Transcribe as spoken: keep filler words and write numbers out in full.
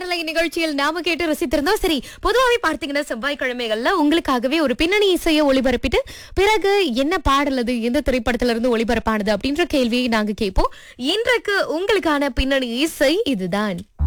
பாடலை நிகழ்ச்சியில் நாம கேட்டு ரசித்திருந்தோம். சரி, பொதுவாகவே பார்த்தீங்கன்னா செவ்வாய்க்கிழமைகள்ல உங்களுக்காகவே ஒரு பின்னணி இசையை ஒளிபரப்பிட்டு பிறகு என்ன பாடல் அது எந்த திரைப்படத்துல இருந்து ஒளிபரப்பானது அப்படின்ற கேள்வியை நாங்க கேட்போம். இன்றைக்கு உங்களுக்கான பின்னணி இசை இதுதான்.